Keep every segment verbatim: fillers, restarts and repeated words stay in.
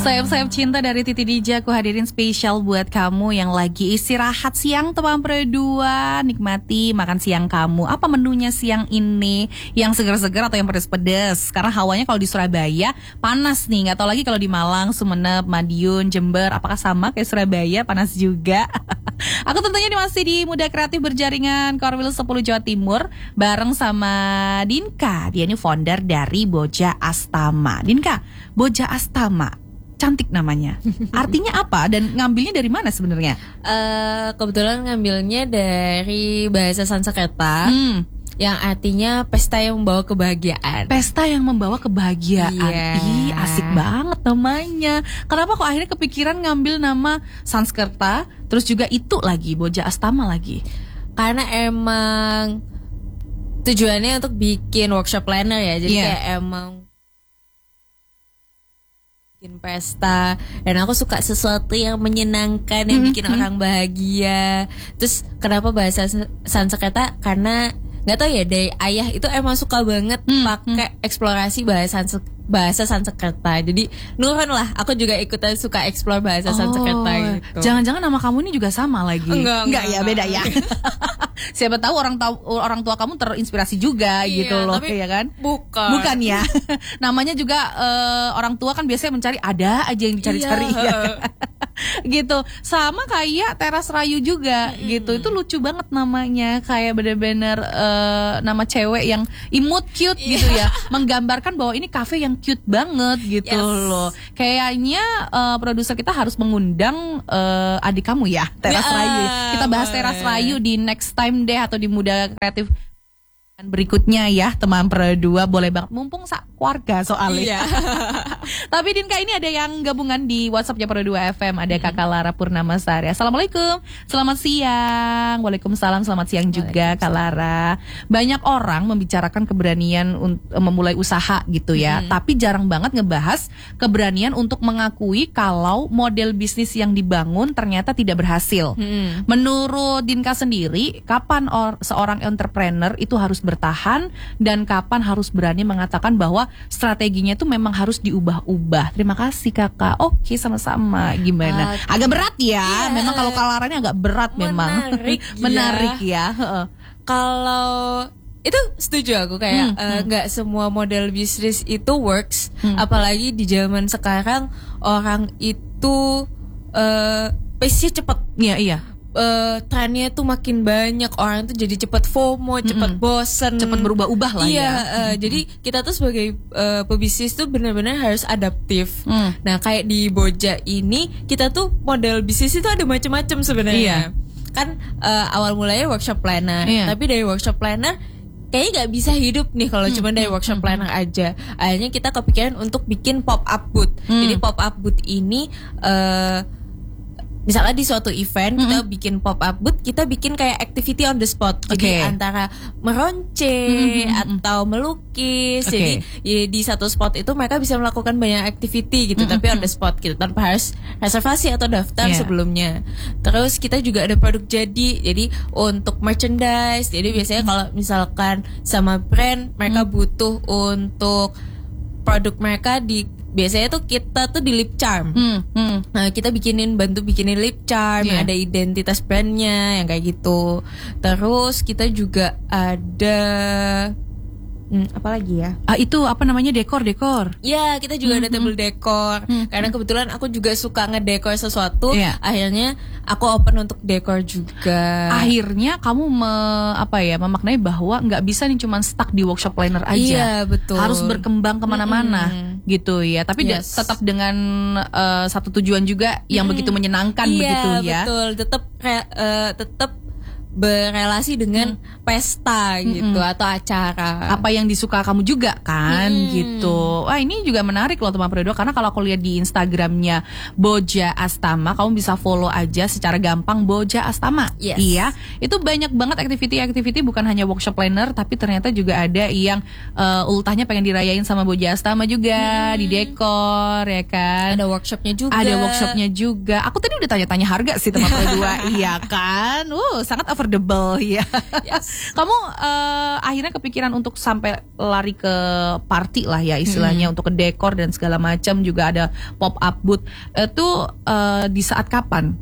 Sayap-sayap cinta dari Titi D J aku hadirin spesial buat kamu yang lagi istirahat siang teman berdua. Nikmati makan siang kamu. Apa menunya siang ini? Yang segar-segar atau yang pedas-pedas? Karena hawanya kalau di Surabaya panas nih. Gak tahu lagi kalau di Malang, Sumeneb, Madiun, Jember, apakah sama kayak Surabaya? Panas juga. Aku tentunya masih di Muda Kreatif Berjaringan Korwil sepuluh Jawa Timur bareng sama Dinka. Dia ini founder dari Boja Astama. Dinka, Boja Astama, cantik namanya. Artinya apa dan ngambilnya dari mana sebenarnya? Uh, kebetulan ngambilnya dari bahasa Sanskerta. Hmm. Yang artinya pesta yang membawa kebahagiaan. Pesta yang membawa kebahagiaan. Yeah. Ih, asik banget namanya. Kenapa kok akhirnya kepikiran ngambil nama Sanskerta, terus juga itu lagi, Boja Astama lagi? Karena emang tujuannya untuk bikin workshop planner ya. Jadi yeah. kayak emang bikin pesta, dan aku suka sesuatu yang menyenangkan, yang bikin mm-hmm. orang bahagia. Terus kenapa bahasa Sanskerta? Karena nggak tahu ya, dari ayah itu emang suka banget mm-hmm. pakai eksplorasi bahasa bahasa Sanskerta. Jadi nurun lah, aku juga ikutan suka explore bahasa oh, Sanskerta gitu. Jangan-jangan nama kamu ini juga sama lagi? Enggak, enggak, enggak ya, beda ya. Siapa tahu orang tahu orang tua kamu terinspirasi juga iya, gitu loh, ya kan? Bukan. Bukan ya. Namanya juga uh, orang tua kan biasanya mencari, ada aja yang dicari-cari iya. ya. Gitu. Sama kayak Teras Rayu juga hmm. gitu. Itu lucu banget namanya, kayak bener-bener uh, nama cewek yang imut, cute yeah. gitu ya. Menggambarkan bahwa ini cafe yang cute banget gitu yes. loh. Kayaknya uh, produser kita harus mengundang uh, adik kamu ya, Teras yeah, Rayu. Kita bahas boleh. Teras Rayu di next time deh, atau di Muda Kreatif berikutnya ya, teman berdua. Boleh banget, mumpung sak keluarga soalnya. Iya. Tapi Dinka ini ada yang gabungan di WhatsAppnya Pro dua F M. Ada Kakak Lara Purnamasari. Assalamualaikum, selamat siang. Waalaikumsalam, selamat siang juga Kak Lara. Banyak orang membicarakan keberanian untuk memulai usaha gitu ya, hmm. tapi jarang banget ngebahas keberanian untuk mengakui kalau model bisnis yang dibangun ternyata tidak berhasil. hmm. Menurut Dinka sendiri, kapan or- seorang entrepreneur itu harus bertahan, dan kapan harus berani mengatakan bahwa strateginya itu memang harus diubah-ubah? Terima kasih Kakak. Oke, sama-sama. Gimana? Uh, agak berat ya. Yeah. Memang kalau kalarannya agak berat memang. Menarik. Menarik ya. Kalau itu setuju aku, kayak nggak hmm, uh, hmm. semua model bisnis itu works. Hmm. Apalagi di zaman sekarang orang itu uh, pace-nya cepet. Iya, iya. Uh, trennya tuh makin banyak, orang tuh jadi cepat FOMO, cepat mm-hmm. bosen, cepat berubah-ubah lah iya, ya. Uh, mm-hmm. Jadi kita tuh sebagai uh, pebisnis tuh benar-benar harus adaptif. Mm. Nah kayak di Boja ini kita tuh model bisnis itu ada macam-macam sebenarnya. Iya. Kan uh, awal mulanya workshop planner, iya. tapi dari workshop planner kayaknya nggak bisa hidup nih kalau hmm. cuma dari workshop planner aja. Akhirnya kita kepikiran untuk bikin pop up booth. Mm. Jadi pop up booth ini uh, misalnya di suatu event mm-hmm. kita bikin pop up booth, kita bikin kayak activity on the spot. Jadi okay. antara meronceng mm-hmm. atau melukis. Okay. Jadi ya, di satu spot itu mereka bisa melakukan banyak activity gitu, mm-hmm. tapi on the spot gitu, tanpa harus reservasi atau daftar yeah. sebelumnya. Terus kita juga ada produk jadi. Jadi untuk merchandise. Jadi biasanya mm-hmm. kalau misalkan sama brand mereka mm-hmm. butuh untuk produk mereka di biasanya tuh kita tuh di lip charm. Hmm, hmm. Nah, kita bikinin bantu bikinin lip charm, yeah. ada identitas brandnya yang kayak gitu. Terus kita juga ada Hmm, apa lagi ya? Ah, itu apa namanya, dekor-dekor. Ya, kita juga hmm, ada table dekor. Hmm, Karena kebetulan aku juga suka ngedekor sesuatu. Yeah. Akhirnya aku open untuk dekor juga. Akhirnya kamu me, apa ya, memaknai bahwa nggak bisa nih cuma stuck di workshop planner aja. Iya, betul. Harus berkembang kemana-mana, hmm. gitu ya. Tapi yes. de- tetap dengan uh, satu tujuan juga yang hmm. begitu menyenangkan, iya, begitu ya. Iya, betul. Tetap uh, tetap berelasi dengan hmm. pesta gitu hmm. atau acara. Apa yang disuka kamu juga kan, hmm. gitu. Wah, ini juga menarik loh teman Predo, karena kalau aku lihat di Instagramnya Boja Astama, kamu bisa follow aja secara gampang Boja Astama. Yes. Iya, itu banyak banget activity-activity, bukan hanya workshop planner, tapi ternyata juga ada yang uh, ultahnya pengen dirayain sama Boja Astama juga, hmm. di dekor ya kan. Ada workshopnya juga. Ada workshopnya juga. Aku tadi udah tanya-tanya harga sih teman Predo. Iya kan. Uh, sangat affordable ya. Yes. Kamu uh, akhirnya kepikiran untuk sampai lari ke party lah ya istilahnya, hmm. untuk ke dekor dan segala macam, juga ada pop up booth. Itu uh, di saat kapan?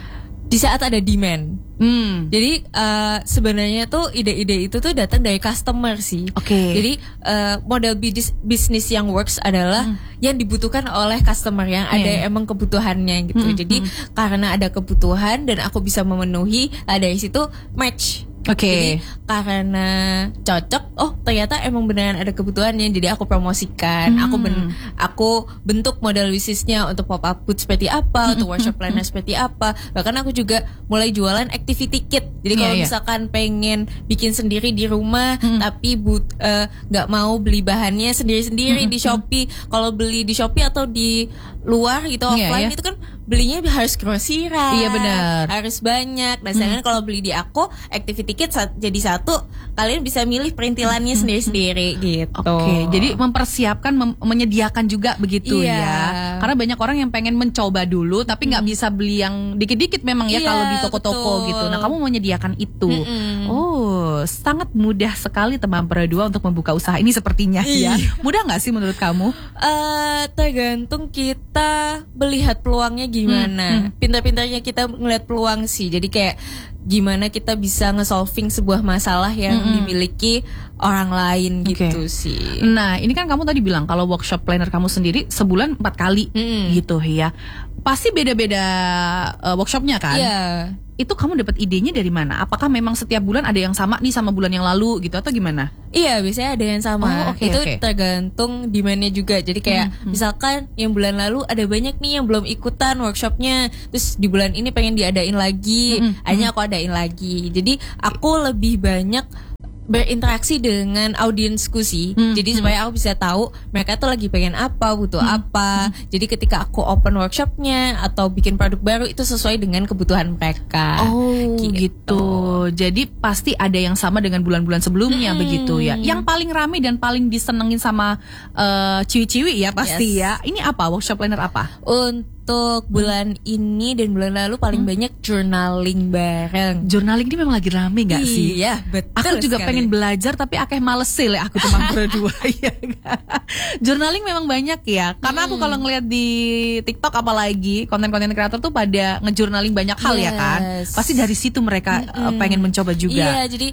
Di saat ada demand. Hmm. Jadi uh, sebenarnya tuh ide-ide itu tuh datang dari customer sih. Oke. Okay. Jadi uh, model bis- bisnis yang works adalah hmm. yang dibutuhkan oleh customer, yang ada yeah. emang kebutuhannya gitu. Hmm. Jadi hmm. karena ada kebutuhan dan aku bisa memenuhi, nah dari situ match. Oke. Okay. Jadi karena cocok, oh ternyata emang beneran ada kebutuhannya, jadi aku promosikan, hmm. aku ben- aku bentuk model bisnisnya untuk pop up booth seperti apa, hmm. untuk workshop planner seperti apa. Bahkan aku juga mulai jualan activity kit. Jadi kalau yeah, yeah. misalkan pengen bikin sendiri di rumah, hmm. tapi but nggak uh, mau beli bahannya sendiri-sendiri hmm. di Shopee. Kalau beli di Shopee atau di luar gitu offline yeah, yeah. itu kan belinya harus grosiran, iya benar, harus banyak. Nah, sedangkan hmm. kalau beli di aku activity kit jadi satu, kalian bisa milih perintilannya hmm. sendiri-sendiri gitu. Oke, okay, jadi mempersiapkan, mem- menyediakan juga begitu iya. ya. Karena banyak orang yang pengen mencoba dulu, tapi nggak hmm. bisa beli yang dikit-dikit memang ya iya, kalau di toko-toko betul. Gitu. Nah, kamu menyediakan itu. Hmm. Oh, sangat mudah sekali teman Perdua untuk membuka usaha ini sepertinya iya. ya. Mudah nggak sih menurut kamu? Uh, tergantung kita melihat peluangnya gimana. Hmm, hmm. Pintar-pintarnya kita ngeliat peluang sih. Jadi kayak gimana kita bisa nge-solving sebuah masalah yang hmm. dimiliki orang lain gitu okay. sih. Nah, ini kan kamu tadi bilang kalau workshop planner kamu sendiri sebulan empat kali hmm. gitu ya. Pasti beda-beda uh, workshopnya kan? Iya. Yeah. Itu kamu dapat idenya dari mana? Apakah memang setiap bulan ada yang sama nih sama bulan yang lalu gitu atau gimana? Iya, biasanya ada yang sama. Oh, okay, itu okay. tergantung demand-nya juga. Jadi kayak hmm, hmm. misalkan yang bulan lalu ada banyak nih yang belum ikutan workshopnya, terus di bulan ini pengen diadain lagi, hmm, akhirnya aku adain lagi. Jadi aku lebih banyak berinteraksi dengan audiensku sih. Hmm, Jadi hmm. supaya aku bisa tahu mereka tuh lagi pengen apa, butuh hmm, apa. Hmm. Jadi ketika aku open workshopnya atau bikin produk baru itu sesuai dengan kebutuhan mereka. Oh gitu. gitu. Jadi pasti ada yang sama dengan bulan-bulan sebelumnya hmm. begitu ya. Yang paling rame dan paling disenengin sama uh, ciwi-ciwi ya pasti yes. ya. Ini apa? Workshop planner apa? Untuk bulan hmm. ini dan bulan lalu paling hmm. banyak journaling bareng. Journaling ini memang lagi rame gak sih? Iya, betul. Aku juga sekali. pengen belajar tapi akeh males sih lah aku teman berdua ya. Journaling memang banyak ya. Karena hmm. aku kalau ngeliat di TikTok apalagi konten-konten kreator tuh pada ngejournaling banyak hal yes. ya kan. Pasti dari situ mereka hmm. uh, pengen mencoba juga. Iya, jadi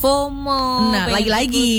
FOMO. Nah, lagi-lagi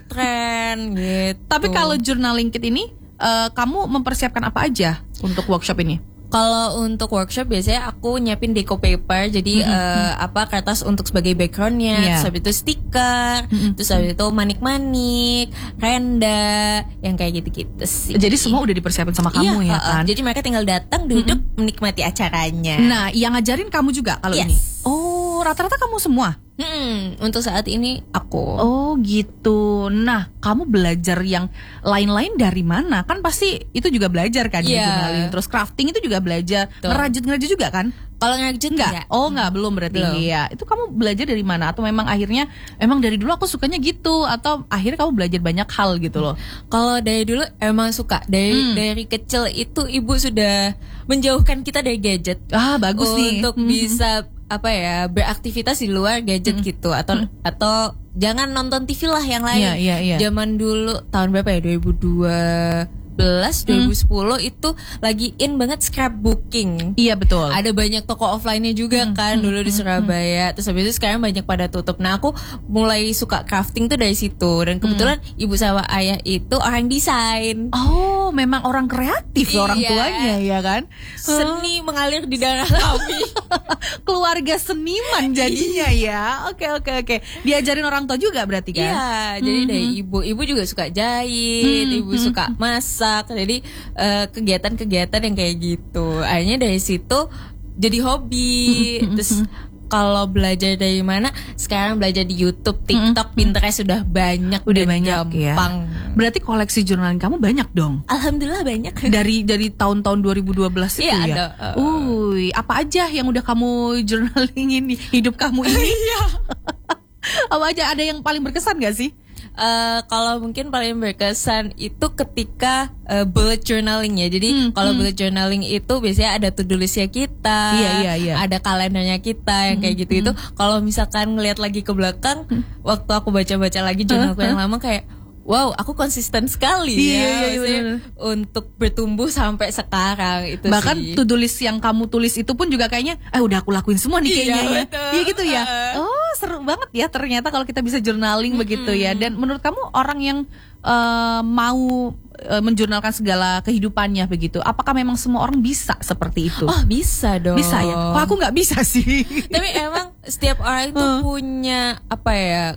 tren gitu. Tapi kalau journaling kit ini uh, kamu mempersiapkan apa aja untuk workshop ini? Kalau untuk workshop biasanya aku nyiapin deco paper, jadi mm-hmm. uh, apa kertas untuk sebagai backgroundnya, yeah. terus habis itu stiker, mm-hmm. terus habis itu manik-manik, renda, yang kayak gitu-gitu sih. Jadi semua udah dipersiapin sama kamu iya, ya kan? Uh, jadi mereka tinggal datang, duduk, mm-hmm. menikmati acaranya. Nah, yang ngajarin kamu juga kalau yes. ini? Oh, rata-rata kamu semua? Hmm, untuk saat ini aku. Oh gitu. Nah, kamu belajar yang lain-lain dari mana? Kan pasti itu juga belajar kan yeah. ya, journaling. Terus crafting itu juga belajar. Ngerajut-ngerajut juga kan? Kalau ngerajut enggak? enggak. Oh enggak, belum berarti. Iya. Itu kamu belajar dari mana? Atau memang akhirnya emang dari dulu aku sukanya gitu, atau akhirnya kamu belajar banyak hal gitu loh? Kalau dari dulu emang suka. Dari hmm. dari kecil itu ibu sudah menjauhkan kita dari gadget. Ah, bagus nih. Untuk hmm. bisa apa ya, beraktivitas di luar gadget hmm. gitu, atau hmm. atau jangan nonton T V lah yang lain. Yeah, yeah, yeah. Zaman dulu tahun berapa ya? dua ribu dua belas, dua ribu sepuluh hmm. itu lagi in banget scrapbooking. Iya betul. Ada banyak toko offline-nya juga hmm. kan dulu hmm. di Surabaya. Terus habis itu sekarang banyak pada tutup. Nah, aku mulai suka crafting tuh dari situ. Dan kebetulan hmm. ibu sama ayah itu orang desain. Oh, memang orang kreatif iya. orang tuanya ya kan? Seni hmm. mengalir di darah kami. Keluarga seniman jadinya ya. Oke oke oke. Diajarin orang tua juga berarti kan? Iya, jadi hmm. dari ibu. Ibu juga suka jahit, hmm. ibu hmm. suka masak. Jadi uh, kegiatan-kegiatan yang kayak gitu. Akhirnya dari situ jadi hobi. Terus kalau belajar dari mana? Sekarang belajar di YouTube, TikTok, Pinterest sudah banyak. Udah banyak gampang. Ya. Berarti koleksi journaling kamu banyak dong? Alhamdulillah banyak. Dari dari tahun-tahun dua ribu dua belas itu iya, ya. Ada, uh. Uy, apa aja yang udah kamu journalingin hidup kamu ini? Iya. Apa aja, ada yang paling berkesan gak sih? Uh, kalau mungkin paling berkesan itu ketika uh, bullet journaling ya. Jadi hmm, kalau hmm. bullet journaling itu biasanya ada to-do listnya kita, iya, iya, iya. ada kalendernya kita yang kayak gitu itu. Hmm. Kalau misalkan ngelihat lagi ke belakang, hmm. waktu aku baca-baca lagi jurnalku yang lama kayak, wow, aku konsisten sekali iya, ya iya, iya, untuk bertumbuh sampai sekarang itu. Bahkan sih. to-do list yang kamu tulis itu pun juga kayaknya, eh udah aku lakuin semua nih kayaknya iya, ya. Betul. Iya gitu ya. Oh seru banget ya ternyata kalau kita bisa journaling mm-hmm. begitu ya. Dan menurut kamu orang yang uh, mau uh, menjurnalkan segala kehidupannya begitu, apakah memang semua orang bisa seperti itu? Oh bisa dong. Bisa ya. Kok aku nggak bisa sih. Tapi emang setiap orang itu uh. punya apa ya?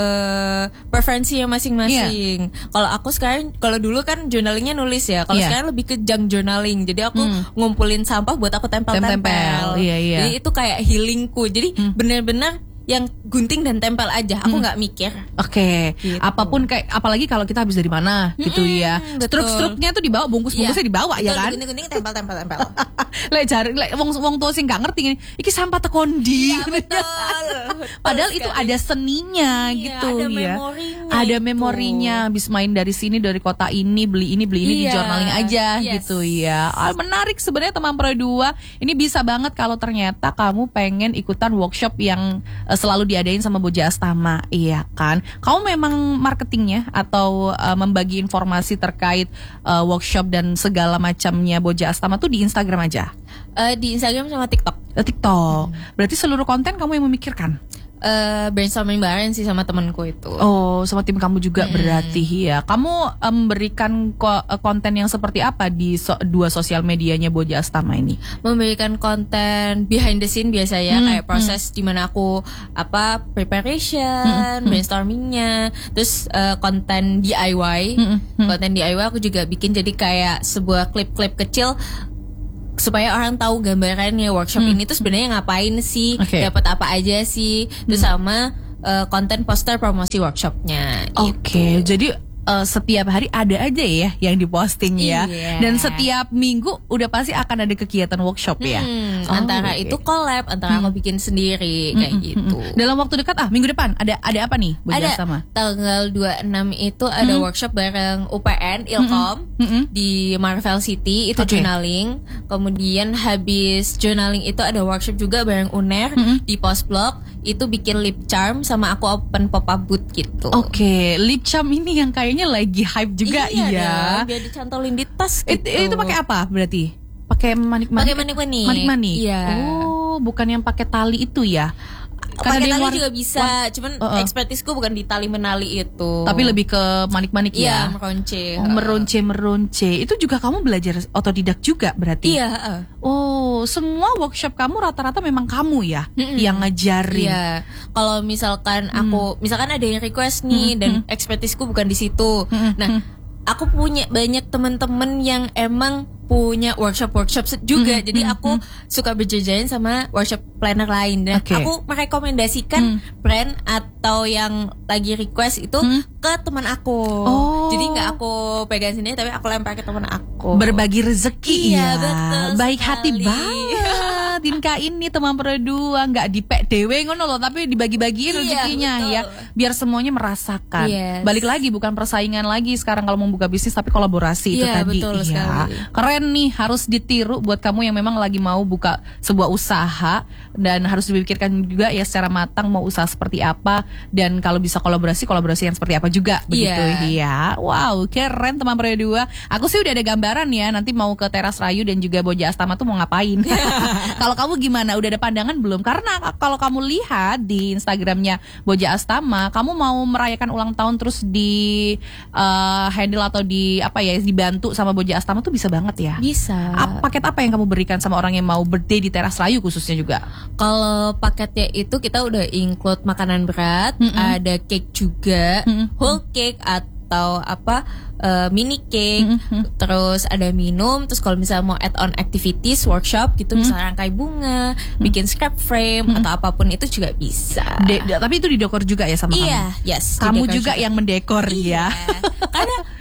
Uh, preferensinya masing-masing. Yeah. Kalau aku sekarang, kalau dulu kan journalingnya nulis ya. Kalau yeah. sekarang lebih ke junk journaling. Jadi aku hmm. ngumpulin sampah buat aku tempel-tempel. Iya, iya. Jadi itu kayak healingku. Jadi hmm. benar-benar yang gunting dan tempel aja. Aku nggak hmm. mikir. Oke. Okay. Gitu. Apapun kayak, apalagi kalau kita habis dari mana, hmm, gitu ya. Struk-struknya tuh dibawa, bungkus-bungkusnya yeah. dibawa betul, ya kan. Gunting-gunting tempel-tempel-tempel. Lek jare, lek wong wong tua sing gak ngerti iki sampah tekondi. Iya, betul. Padahal itu ada seninya iya, gitu ada ya. Memorinya ada itu. memorinya. Habis main dari sini dari kota ini, beli ini beli ini iya. di journaling aja yes. gitu ya. Ah, menarik sebenarnya teman Pro dua. Ini bisa banget kalau ternyata kamu pengen ikutan workshop yang uh, selalu diadain sama Boja Astama, iya kan? Kamu memang marketingnya atau uh, membagi informasi terkait uh, workshop dan segala macamnya Boja Astama tuh di Instagram aja? Uh, di Instagram sama TikTok. Uh, TikTok. Hmm. Berarti seluruh konten kamu yang memikirkan? Uh, brainstorming bareng sih sama temanku itu. Oh, sama tim kamu juga hmm. berarti ya. Kamu memberikan um, ko- konten yang seperti apa di so- dua sosial medianya Boja Astama ini? Memberikan konten behind the scene biasanya hmm. kayak proses hmm. dimana aku apa preparation, hmm. brainstormingnya, terus uh, konten D I Y, hmm. Hmm. konten D I Y aku juga bikin jadi kayak sebuah klip-klip kecil. Supaya orang tahu gambarannya workshop hmm. ini tuh sebenarnya ngapain sih, okay. dapat apa aja sih, terus hmm. sama uh, konten poster promosi workshopnya. Oke, okay. Jadi uh, setiap hari ada aja ya yang diposting ya, yeah. dan setiap minggu udah pasti akan ada kegiatan workshop ya. Hmm, oh, antara okay. itu collab, antara hmm. aku bikin sendiri kayak hmm. gitu. Dalam waktu dekat ah minggu depan ada ada apa nih? Ada sama? Tanggal dua puluh enam itu ada hmm. workshop bareng U P N Ilkom hmm. Hmm. di Marvel City itu okay. journaling. Kemudian habis journaling itu ada workshop juga bareng U N E R hmm. di Postblog itu bikin lip charm sama aku open pop up booth gitu. Oke, okay. Lip charm ini yang kayaknya lagi hype juga iya. Iya. Dong, biar dicantolin di tas gitu. It, itu pakai apa berarti? Pakai manik-manik. Pakai manik-manik. Manik-manik. Iya. Oh, bukan yang pakai tali itu ya. Pakai tali war- juga bisa, war- cuman uh, uh. ekspertisku bukan di tali menali itu. Tapi lebih ke manik-manik ya. Iya, meronce. Oh, meronce, meronce. Itu juga kamu belajar otodidak juga berarti? Iya. Uh. Oh, semua workshop kamu rata-rata memang kamu ya mm-mm. yang ngajarin. Iya. Kalau misalkan aku, mm. misalkan ada yang request nih mm-hmm. dan ekspertisku bukan di situ. Mm-hmm. Nah, aku punya banyak teman-teman yang emang punya workshop-workshop juga. Mm-hmm. Jadi aku mm-hmm. suka berjejaring sama workshop planner lain. Dan okay. aku merekomendasikan mm. brand atau yang lagi request itu mm. ke teman aku. Oh. Jadi gak aku pegang sini, tapi aku lempar ke teman aku. Berbagi rezeki iya, ya. Betul baik sekali. Hati banget. Dinka ini teman Pro dua gak dipek dewe ngono loh, tapi dibagi-bagiin iya, rezekinya betul. Ya. Biar semuanya merasakan. Yes. Balik lagi bukan persaingan lagi sekarang kalau mau buka bisnis, tapi kolaborasi iya, itu tadi. Betul iya. sekali. Keren nih, harus ditiru buat kamu yang memang lagi mau buka sebuah usaha, dan harus dipikirkan juga ya secara matang mau usaha seperti apa, dan kalau bisa kolaborasi kolaborasi yang seperti apa juga begitu yeah. ya. Wow, keren teman Pro dua. Aku sih udah ada gambaran ya nanti mau ke Teras Rayu dan juga Boja Astama tuh mau ngapain. Kalau kamu gimana? Udah ada pandangan belum? Karena kalau kamu lihat di Instagramnya Boja Astama, kamu mau merayakan ulang tahun terus di uh, handle atau di apa ya dibantu sama Boja Astama tuh bisa banget ya. Bisa. Ap, paket apa yang kamu berikan sama orang yang mau birthday di Teras Rayu khususnya juga? Kalau paketnya itu kita udah include makanan berat, mm-mm. ada cake juga, mm-mm. whole cake atau apa uh, mini cake, mm-hmm. terus ada minum, terus kalau misalnya mau add on activities workshop gitu, mm-hmm. misalnya rangkai bunga, mm-hmm. bikin scrap frame, mm-hmm. atau apapun itu juga bisa. De- de- tapi itu didekor juga ya sama iya, kamu? Yes. Kamu juga, juga yang mendekor iya. ya. Karena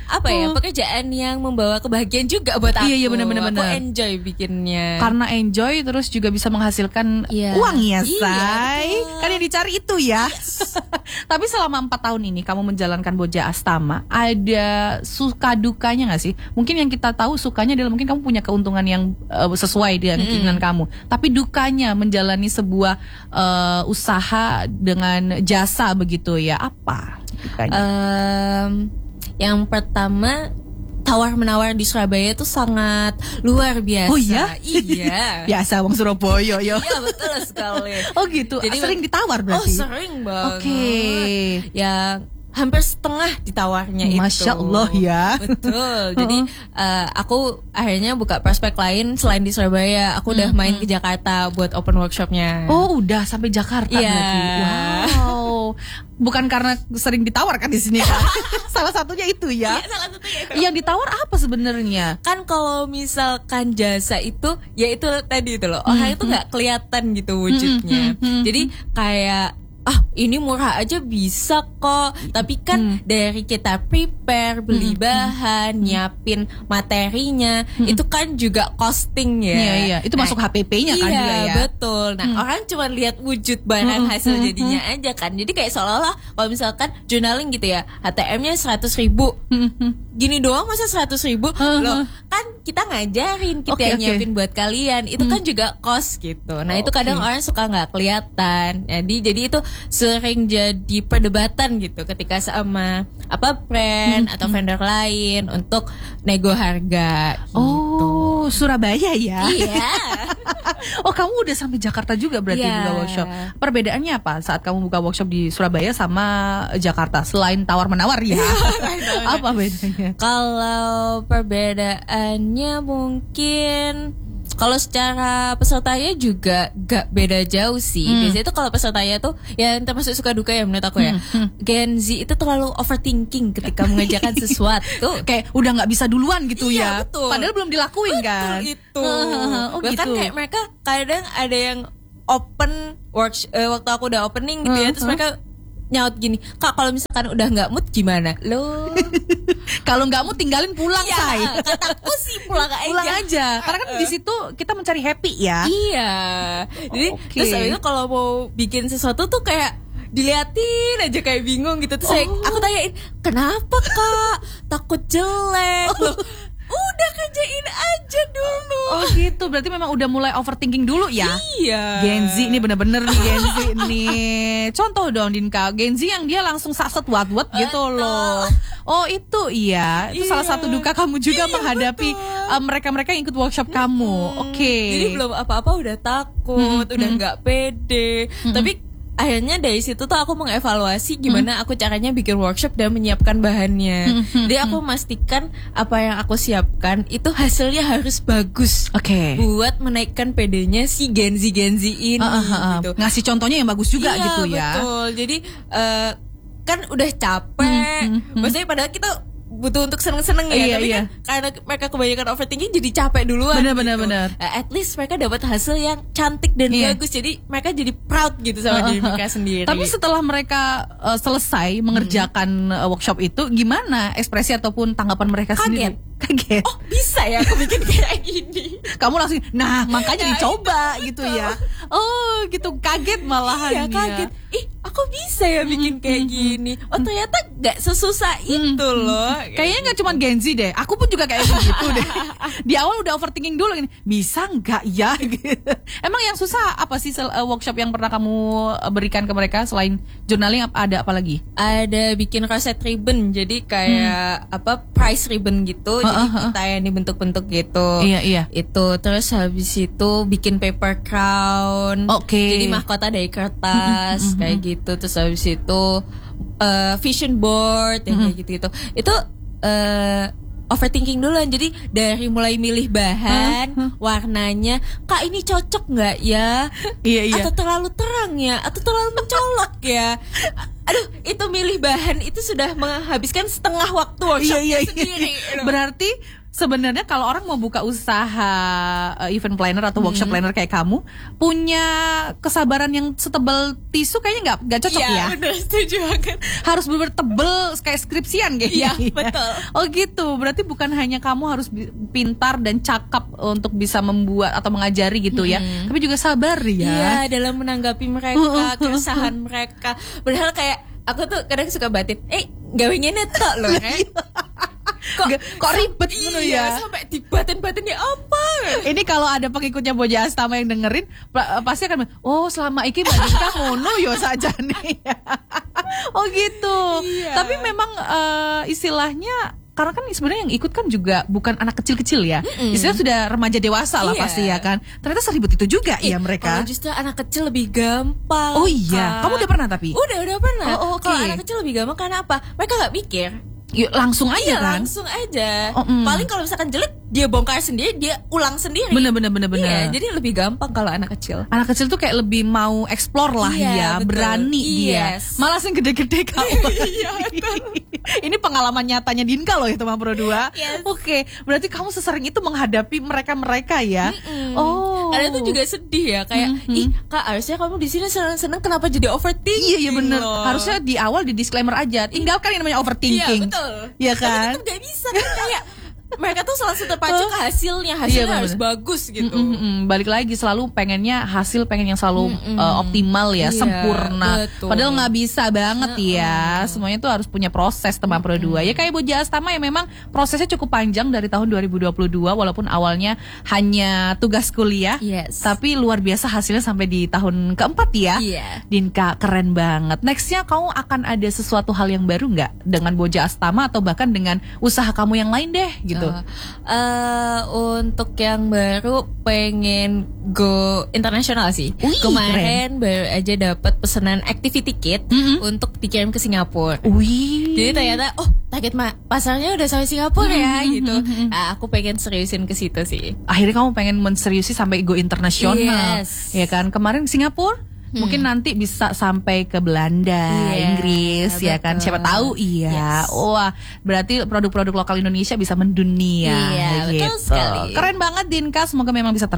apa ya, pekerjaan yang membawa kebahagiaan juga buat aku. Iya iya benar-benar. Aku enjoy bikinnya. Karena enjoy terus juga bisa menghasilkan Iya. uang ya, Iya, say. betul. Kan yang dicari itu ya. Yes. Tapi selama empat tahun ini kamu menjalankan Boja Astama, ada suka dukanya nggak sih? Mungkin yang kita tahu sukanya adalah mungkin kamu punya keuntungan yang uh, sesuai dengan keinginan kamu. Tapi dukanya menjalani sebuah uh, usaha dengan jasa begitu ya, apa dukanya? Um, yang pertama, tawar-menawar di Surabaya itu sangat luar biasa. Oh iya? Iya. Biasa wong Surabaya yo. Iya betul sekali. Oh gitu. Jadi sering ditawar Oh berarti. sering banget. Oke. Yang hampir setengah ditawarnya itu. Masya Allah ya. Betul. Jadi uh, aku akhirnya buka prospek lain selain di Surabaya. Aku udah main ke Jakarta buat open workshopnya. Oh udah sampai Jakarta Iya. berarti. Wow. Bukan karena sering ditawarkan di sini kan? Salah satunya itu ya. Iya, salah satunya itu. Yang ditawar apa sebenarnya? Kan kalau misalkan jasa itu, ya itu tadi itu loh, orang itu nggak kelihatan gitu wujudnya. Jadi kayak ah ini murah aja bisa kok, tapi kan dari kita prepare, beli bahan, nyiapin materinya, itu kan juga costing ya. Iya iya. Itu Nah, masuk H P P-nya kan iya, juga ya. betul. Nah, orang cuma lihat wujud barang hasil jadinya aja kan. Jadi kayak seolah-olah kalau misalkan journaling gitu ya, H T M-nya seratus ribu. Gini doang masa seratus ribu? Loh, kan kita ngajarin, kita Oke, yang oke. nyiapin buat kalian. Itu kan juga cost gitu. Nah, itu Oke. kadang orang suka nggak kelihatan. Jadi jadi itu sering jadi perdebatan gitu ketika sama apa brand atau vendor lain untuk nego harga gitu. Oh, Surabaya ya. Iya. Oh, kamu udah sampai Jakarta juga berarti Iya. buka workshop. Perbedaannya apa saat kamu buka workshop di Surabaya sama Jakarta selain tawar-menawar ya? Apa bedanya? Kalau perbedaannya mungkin kalau secara pesertanya juga gak beda jauh sih. Biasanya itu kalau pesertanya tuh ya termasuk suka duka ya menurut aku ya. Gen Z itu terlalu overthinking ketika mengerjakan sesuatu. Kayak udah nggak bisa duluan gitu Iya, ya. betul. Padahal belum dilakuin kan. Betul itu. Oh, Bahkan gitu. kayak mereka kadang ada yang open workshop eh, waktu aku udah opening gitu ya, terus mereka nyaut gini, Kak kalau misalkan udah nggak mood gimana? Loh, Kalau nggak mau tinggalin pulang, iya, say. kataku sih pulang aja. Pulang aja. Karena kan di situ kita mencari happy ya. Iya. Jadi Oke. terus abis itu kalau mau bikin sesuatu tuh kayak diliatin aja kayak bingung gitu. Terus saya, aku tanyain, kenapa Kak? Takut jelek. Loh, udah kerjain aja dulu. Oh gitu, berarti memang udah mulai overthinking dulu ya. Iya. Gen Z ini bener-bener nih Gen Z nih. Contoh dong Dinka, Gen Z yang dia langsung saset wat-wat gitu loh. Oh itu iya, itu Iya. salah satu duka kamu juga Iya, menghadapi betul. uh, mereka-mereka yang ikut workshop kamu. Oke. Jadi belum apa-apa udah takut, udah nggak pede. Tapi akhirnya dari situ tuh aku mengevaluasi gimana aku caranya bikin workshop dan menyiapkan bahannya. Jadi aku memastikan apa yang aku siapkan itu hasilnya harus bagus. Oke. Buat menaikkan pedenya si Gen Z Gen Z ini Uh, uh, uh, uh. gitu. Ngasih contohnya yang bagus juga Iya, gitu ya. Betul. Jadi eh, kan udah capek. Maksudnya padahal kita butuh untuk seneng-seneng ya, Iya, tapi iya. kan karena mereka kebanyakan overthinking jadi capek duluan. Benar, benar, gitu. benar. Eh, at least mereka dapat hasil yang cantik dan Iya. bagus, jadi mereka jadi proud gitu sama diri mereka sendiri. Tapi setelah mereka uh, selesai mengerjakan uh, workshop itu, gimana ekspresi ataupun tanggapan mereka Kaget. sendiri? Kaget. Oh bisa ya aku bikin kayak gini. Kamu langsung, nah makanya Nah, dicoba itu, gitu betul. ya. Oh gitu, kaget malahan Iya ya. kaget. Ih aku bisa ya bikin kayak gini. Oh ternyata gak sesusah itu loh. Kayaknya nggak cuma Gen Z deh, aku pun juga kayak gitu deh. Di awal udah overthinking dulu gini, bisa nggak ya? Gitu. Emang yang susah apa sih sel- uh, workshop yang pernah kamu uh, berikan ke mereka selain journaling, ap- ada apa lagi? Ada bikin roset ribbon, jadi kayak apa price ribbon gitu, jadi kita yang dibentuk-bentuk gitu. Iya, iya. Itu terus habis itu bikin paper crown. Oke. Jadi mahkota dari kertas kayak gitu. Terus habis itu uh, vision board yang kayak gitu-gitu. Itu uh, overthinking duluan. Jadi dari mulai milih bahan, warnanya, Kak ini cocok nggak ya? Iya, iya. Atau terlalu terang ya? Atau terlalu mencolok ya? Aduh, itu milih bahan itu sudah menghabiskan setengah waktu workshopnya Iya, iya, iya. sendiri. Berarti sebenarnya kalau orang mau buka usaha uh, event planner atau workshop hmm. planner kayak kamu, punya kesabaran yang setebal tisu kayaknya nggak nggak cocok ya. Iya, benar, setuju banget. Harus bener tebel kayak skripsian kayaknya. Iya, betul. Oh gitu. Berarti bukan hanya kamu harus pintar dan cakap untuk bisa membuat atau mengajari gitu hmm. ya, tapi juga sabar ya. Iya, dalam menanggapi mereka, keresahan mereka. Padahal kayak aku tuh kadang suka batin, eh gawenya netok loh, eh. Kok, kok ribet gitu iya, ya sampai dibatin-batinnya apa? Ini kalau ada pengikutnya Boja Astama yang dengerin pasti akan oh selama iki Mbak Dinka ngono yo saja nih. Oh gitu. Iya. Tapi memang uh, istilahnya karena kan sebenarnya yang ikut kan juga bukan anak kecil-kecil ya. Mm-mm. Istilahnya sudah remaja dewasa lah iya. pasti ya kan. Ternyata seribet itu juga eh, ya mereka. Kalau justru anak kecil lebih gampang. Oh iya, Kak. Kamu udah pernah tapi? Udah, udah pernah. Oh, okay. Kalau anak kecil lebih gampang karena apa? Mereka nggak mikir. Yuk, langsung aja iya, kan? Langsung aja. Oh, mm. Paling kalau misalkan jelek dia bongkar sendiri, dia ulang sendiri. Bener bener bener bener. Iya, jadi lebih gampang kalau anak kecil. Anak kecil tuh kayak lebih mau explore lah iya, ya, betul. berani yes. dia. Malah yang gede-gede kamu. Iya, betul. Ini pengalaman nyatanya Dinka loh ya teman Pro dua. Yes. Oke, berarti kamu sesering itu menghadapi mereka-mereka ya. Mm-mm. Oh. Karena itu juga sedih ya, kayak mm-hmm. ih Kak, harusnya kamu di sini seneng-seneng, kenapa jadi overthinking? Iya, iya bener. Harusnya di awal di disclaimer aja. Tinggalkan yang namanya overthinking. Iya, betul. Iya kan? Tapi tetap gak bisa kan kayak mereka tuh selalu terpacu ke hasilnya, hasilnya iya, harus bagus gitu. Mm-mm, balik lagi selalu pengennya hasil pengen yang selalu uh, optimal ya, iya, sempurna. Betul. Padahal nggak bisa banget uh-uh. ya. Semuanya tuh harus punya proses teman Pro dua. Ya kayak Boja Astama ya memang prosesnya cukup panjang dari tahun dua ribu dua puluh dua walaupun awalnya hanya tugas kuliah, yes. tapi luar biasa hasilnya sampai di tahun keempat ya. Yeah. Dinka keren banget. Nextnya kamu akan ada sesuatu hal yang baru nggak dengan Boja Astama atau bahkan dengan usaha kamu yang lain deh gitu? Uh, uh, untuk yang baru pengen go internasional sih. Wih, kemarin keren. Baru aja dapat pesanan activity kit mm-hmm. untuk dikirim ke Singapura. Wih. Jadi ternyata oh target ma- pasarnya udah sampai Singapura mm-hmm. ya gitu. Nah, aku pengen seriusin ke situ sih. Akhirnya kamu pengen menseriusi sampai go internasional, yes. ya kan? Kemarin Singapura. Hmm. Mungkin nanti bisa sampai ke Belanda, yeah, Inggris, betul. Ya kan? Siapa tahu, iya. Yes. Wah, berarti produk-produk lokal Indonesia bisa mendunia. Iya, gitu. betul sekali. Keren banget Dinka, semoga memang bisa ter